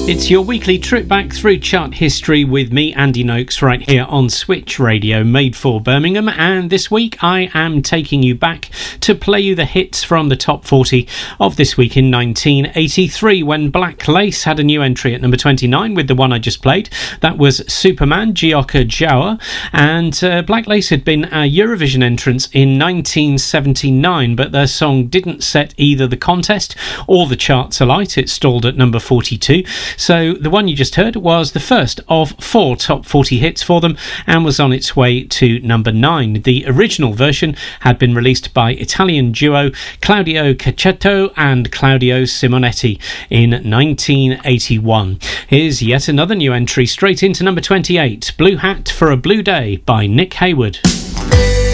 It's your weekly trip back through chart history with me, Andy Noakes, right here on Switch Radio, made for Birmingham. And this week I am taking you back to play you the hits from the top 40 of this week in 1983, when Black Lace had a new entry at number 29 with the one I just played. That was Superman, Gioca Jawa. And Black Lace had been a Eurovision entrant in 1979, but their song didn't set either the contest or the charts alight. It stalled at number 42. So the one you just heard was the first of 4 top 40 hits for them and was on its way to number 9. The original version had been released by Italian duo Claudio Caccetto and Claudio Simonetti in 1981. Here's yet another new entry straight into number 28, Blue Hat for a Blue Day by Nick Hayward.